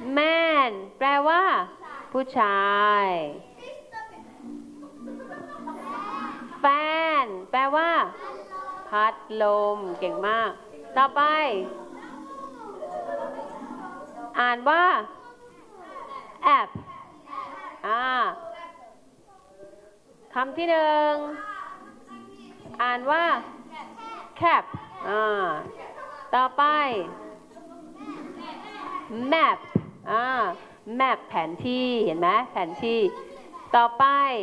man แปลว่าผู้ชาย fan แปลว่าพัดลมเก่งมากต่อไปอ่านว่า app คำที่หนึ่งอ่านว่า cap ต่อไป map map แผนที่เห็นไหมแผนที่ต่อไป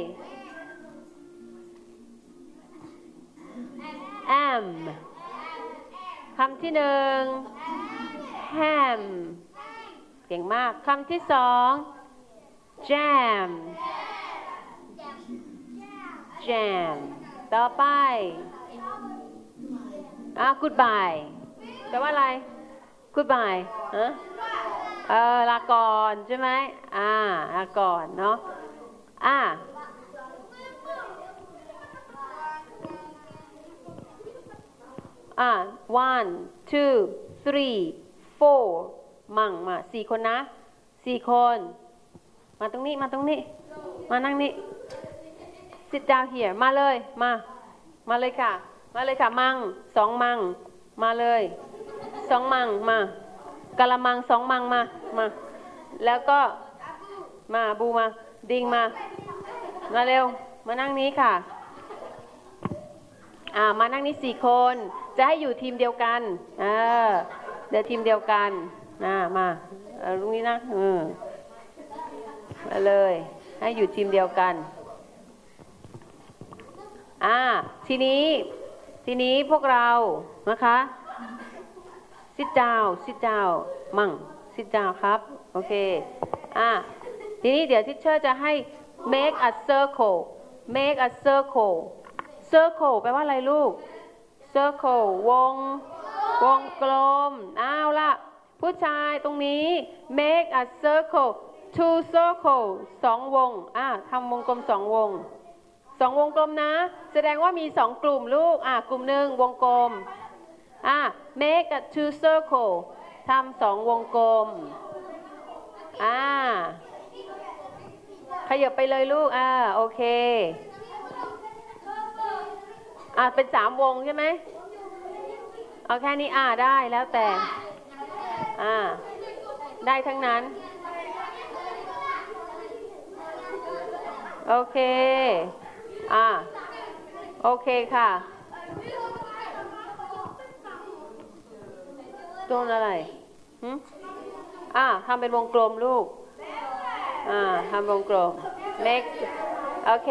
am คำที่หนึ่ง ham เก่งมากคำที่สอง jam jam ต่อไป goodbye แปลว่าอะไร goodbye ลาก่อนใช่ไหมลาก่อนเนาะone two three four มั่งมา4 คนนะ4 คนมาตรงนี้มานั่งนี่ sit down here มาเลยมาเลยค่ะมั่ง2 มั่งมาเลย2 มั่งมากะละมัง2 มั่งมาแล้วก็มาบูมาดิงมาเร็วมานั่งนี้ค่ะมานั่งนี้4 คนจะให้อยู่ทีมเดียวกันเดี๋ยวทีมเดียวกันมาตรงนี้นะมาเลยให้อยู่ทีมเดียวกันทีนี้พวกเรานะคะ sit down มั่ง sit down ครับโอเคทีนี้เดี๋ยวทิเชอร์จะให้ make a circle circle แปลว่าอะไรลูก circle วงกลมเอาล่ะผู้ชายตรงนี้ make a circle 2 circle 2 วงทำวงกลม2 วง2 วงกลมนะแสดงว่ามี2 กลุ่มลูกกลุ่มหนึ่งวงกลมmake a 2 circle ทำ2 วงกลมขยับไปเลยลูกโอเคเป็น3 วงใช่ไหมเอาแค่นี้ได้แล้วแต่ได้ทั้งนั้นโอเคโอเคค่ะต้นอะไรทำเป็นวงกลมลูกทำวงกลม make โอเค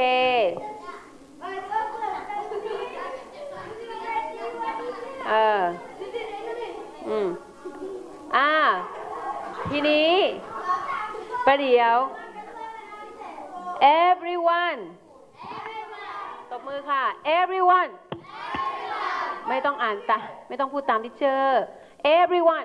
ทีนี้ประเดี๋ยว everyone ตบมือค่ะ everyone ไม่ต้องอ่านตามไม่ต้องพูดตามที่เจอ everyone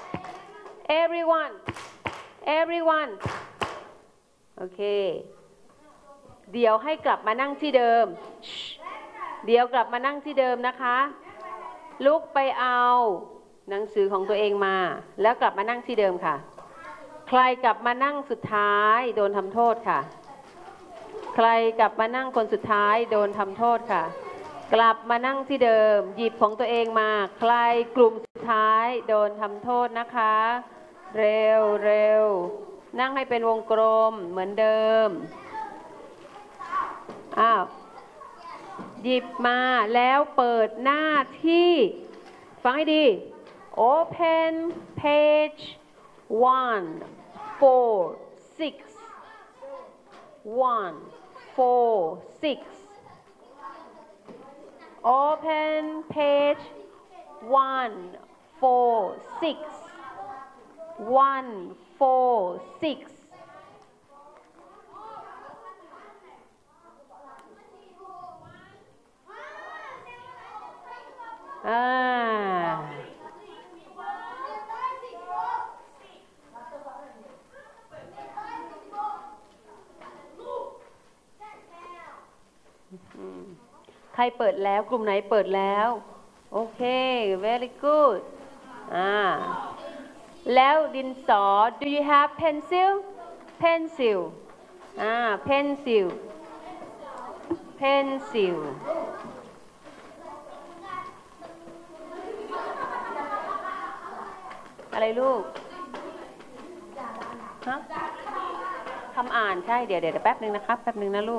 โอเคเดี๋ยวให้กลับมานั่งที่เดิมเดี๋ยวกลับมานั่งที่เดิมนะคะลุกไปเอาหนังสือของตัวเองมาแล้วกลับมานั่งที่เดิมค่ะใครกลับมานั่งสุดท้ายโดนทำโทษค่ะใครกลับมานั่งคนสุดท้ายโดนทำโทษค่ะกลับมานั่งที่เดิมหยิบของตัวเองมาใครกลุ่มสุดท้ายโดนทำโทษนะคะเร็วนั่งให้เป็นวงกลมเหมือนเดิมหยิบมาแล้วเปิดหน้าที่ฟังให้ดี Open page 146 Open page 146 ใครเปิดแล้วกลุ่มไหนเปิดแล้วโอเค very good แล้วดินสอ do you have pencil pencil pencil pencil อะไรลูกฮะคำอ่านใช่เดี๋ยวแป๊บนึงนะครับแป๊บนึงนะลูก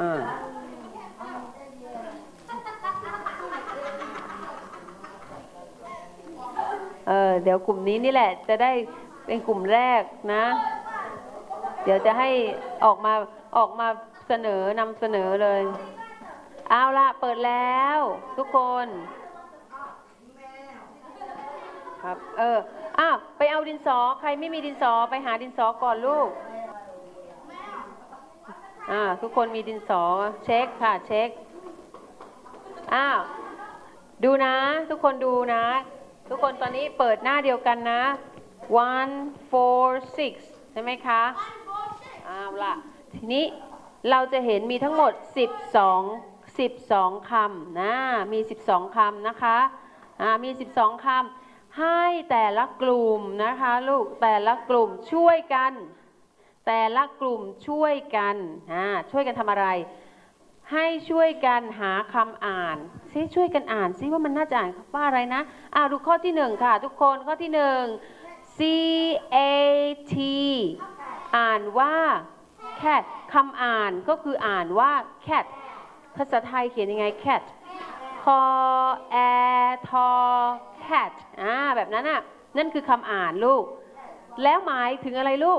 เดี๋ยวกลุ่มนี้นี่แหละจะได้เป็นกลุ่มแรกนะเดี๋ยวจะให้ออกมานำเสนอเลยเอาละเปิดแล้วทุกคนครับไปเอาดินสอใครไม่มีดินสอไปหาดินสอก่อนลูกทุกคนมีดินสอเช็คค่ะเช็คดูนะทุกคนดูนะทุกคนตอนนี้เปิดหน้าเดียวกันนะ146ใช่ไหมคะเอาล่ะทีนี้เราจะเห็นมีทั้งหมด12คำนะมี12คำนะคะมี12คำให้แต่ละกลุ่มนะคะลูกแต่ละกลุ่มช่วยกันช่วยกันทำอะไรให้ช่วยกันหาคำอ่านซิช่วยกันอ่านซิว่ามันน่าจะอ่านว่าอะไรนะดูข้อที่1ค่ะทุกคนข้อที่1 CAT อ่านว่า cat คำอ่านก็คืออ่านว่า cat ภาษาไทยเขียนยังไง cat คอแอทอ cat แบบนั้นนั่นคือคำอ่านลูกแล้วหมายถึงอะไรลูก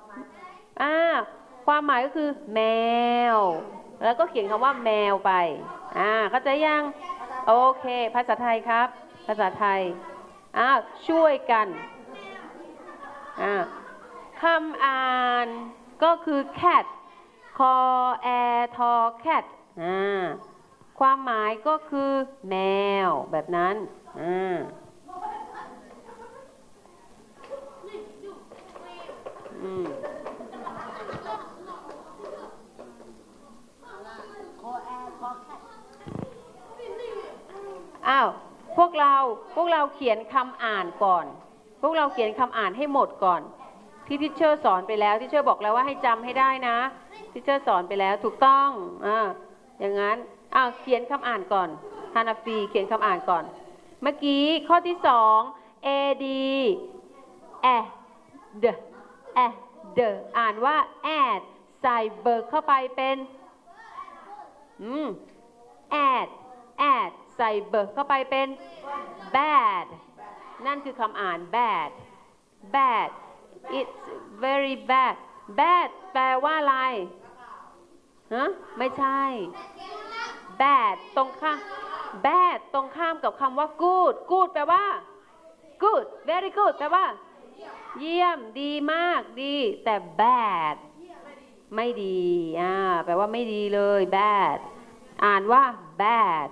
ความหมายก็คือแมวแล้วก็เขียนคำว่าแมวไปเข้าใจยังโอเคภาษาไทยครับภาษาไทยช่วยกันคำอ่านก็คือ cat คอแอทอ cat ความหมายก็คือแมวแบบนั้นพวกเราเขียนคำอ่านก่อนพวกเราเขียนคำอ่านให้หมดก่อนที่ทิชเชอร์สอนไปแล้วทิชเชอร์บอกแล้วว่าให้จำให้ได้นะทิชเชอร์สอนไปแล้วถูกต้องอย่างนั้นเขียนคำอ่านก่อนฮานาฟีเขียนคำอ่านก่อนเมื่อกี้ข้อที่2 ad d อ่านว่า add ใส่เบิร์กเข้าไปเป็นadd ใส่เบิร์กเข้าไปเป็น bad นั่นคือคำอ่าน bad it's very bad แปลว่าอะไรไม่ใช่ bad ตรงข้ามกับคำว่า good แปลว่า good very good แปลว่าเยี่ยมดีมากดีแต่ bad ไม่ดีแปลว่าไม่ดีเลย bad อ่านว่า bad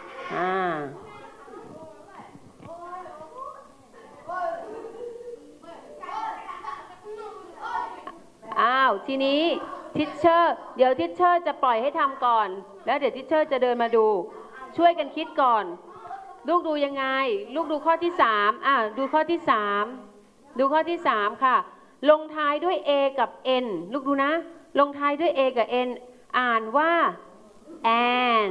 ทีนี้ทิชเชอร์เดี๋ยวทิชเชอร์จะปล่อยให้ทำก่อนแล้วเดี๋ยวทิชเชอร์จะเดินมาดูช่วยกันคิดก่อนลูกดูยังไงลูกดูข้อที่3ดูข้อที่3ค่ะลงท้ายด้วย a กับ n ลูกดูนะลงท้ายด้วย a กับ n อ่านว่า an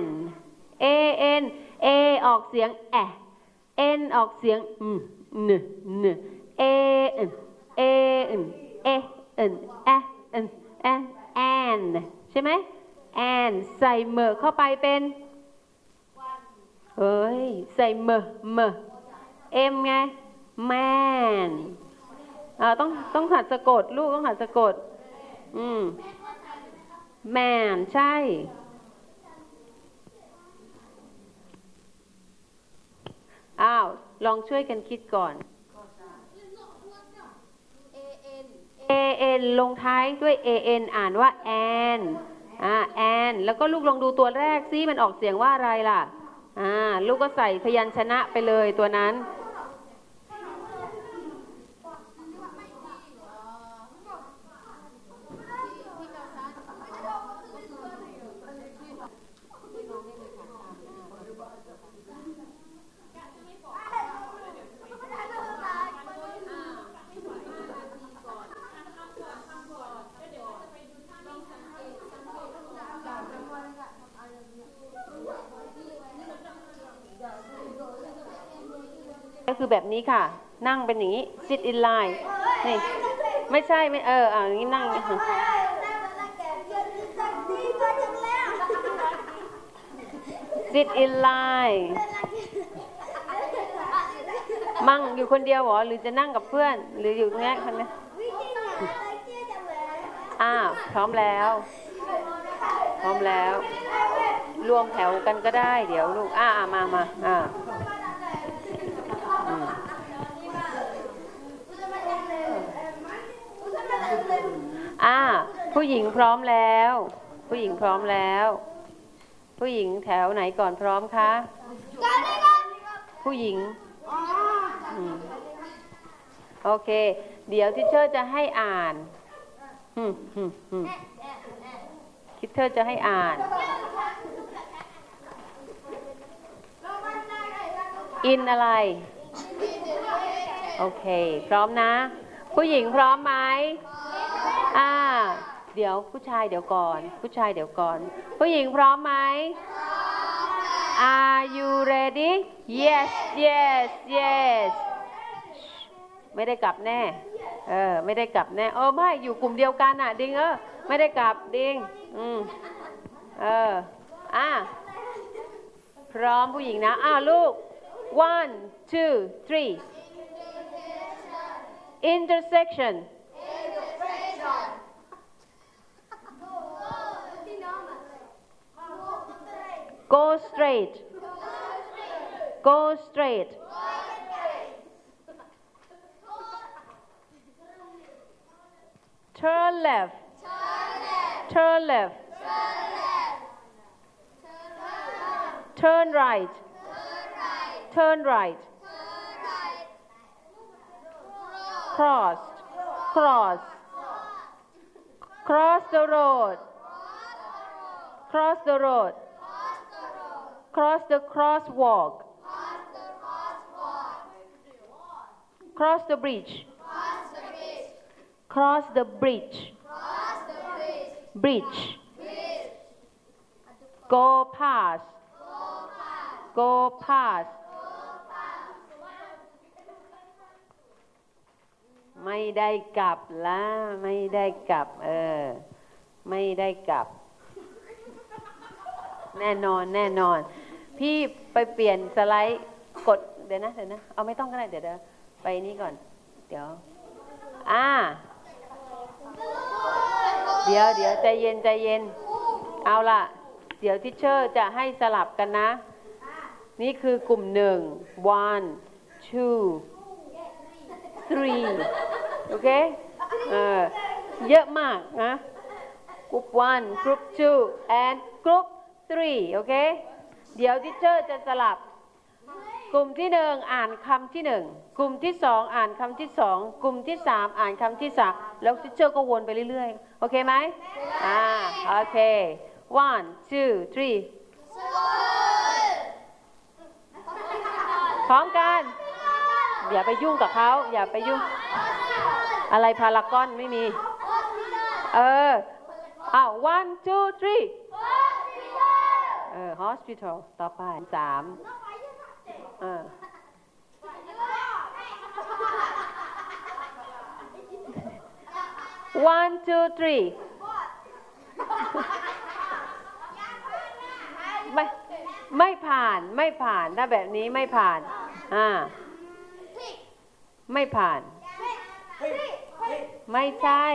a ออกเสียงn ออกเสียงan ใช่ไหม an ใส่เมอเข้าไปเป็นใส่เมm ไง man ต้องหัดสะกดลูกต้องหัดสะกดman ใช่ลองช่วยกันคิดก่อน an ลงท้ายด้วย an อ่านว่า an an แล้วก็ลูกลองดูตัวแรกซิมันออกเสียงว่าอะไรล่ะลูกก็ใส่พยัญชนะไปเลยตัวนั้นคือแบบนี้ค่ะนั่งเป็นอย่างนี้ sit in line นี่ไม่ใช่ไม่อย่างนี้นั่งอย่างนี้sit in line มั่งอยู่คนเดียวเหรอหรือจะนั่งกับเพื่อนหรืออยู่ตรงนี้คนนี้พร้อมแล้วพร้อมแล้วรวมแถวกันก็ได้เดี๋ยวลูกมาผู้หญิงพร้อมแล้วผู้หญิงพร้อมแล้วผู้หญิงแถวไหนก่อนพร้อมคะผู้หญิงโอเคเดี๋ยวทิเชอร์จะให้อ่านทิเชอร์จะให้อ่านอินอะไรโอเคพร้อมนะผู้หญิงพร้อมไหมเดี๋ยวผู้ชายเดี๋ยวก่อนผู้ชายเดี๋ยวก่อนผู้หญิงพร้อมไหม Are you ready Yes yes yes ไม่ได้กลับแน่ไม่ได้กลับแน่ไม่อยู่กลุ่มเดียวกันดิงไม่ได้กลับดิงพร้อมผู้หญิงนะลูก one two three intersection go straight go straight turn left turn left turn right turn right cross cross cross the road cross the road cross the crosswalk cross the bridge cross the bridge bridge go past go past ไม่ได้กลับละไม่ได้กลับไม่ได้กลับแน่นอนแน่นอนพี่ไปเปลี่ยนสไลด์กดเดี๋ยวนะเอาไม่ต้องก็ได้เดี๋ยวไปนี่ก่อนเดี๋ยวใจเย็นเอาล่ะเดี๋ยวทิเชอร์จะให้สลับกันนะนี่คือกลุ่มหนึ่ง one two three โอเคเยอะมากนะ group 1 group 2 and group 3โอเคเดี๋ยวทิเชอร์จะสลับกลุ่มที่หนึ่งอ่านคำที่หนึ่งกลุ่มที่สองอ่านคำที่สองกลุ่มที่สามอ่านคำที่สามแล้วทิเชอร์ก็วนไปเรื่อยๆโอเคไหมโอเคone two three พร้อมกันอย่าไปยุ่งกับเขาอย่าไปยุ่งอะไรพารากอนไม่มีone two three hospital ต่อไป3one two three ไม่ผ่านถ้าแบบนี้ไม่ผ่านไม่ผ่านไม่ใช่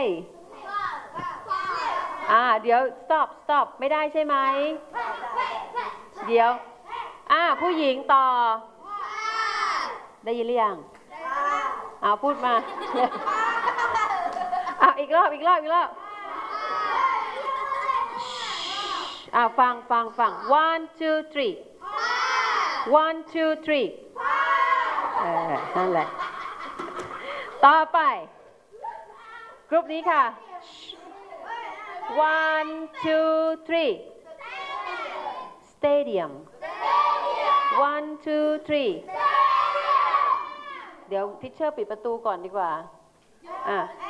เดี๋ยว stop ไม่ได้ใช่ไหมเดี๋ยวผู้หญิงต่อได้ยินหรือยังพูดมาอีกรอบฟังone two three one two threeนั่นแหละต่อไปกรุ๊ปนี้ค่ะ one two three stadium one two three เดี๋ยวทิชเชอร์ปิดประตูก่อนดีกว่า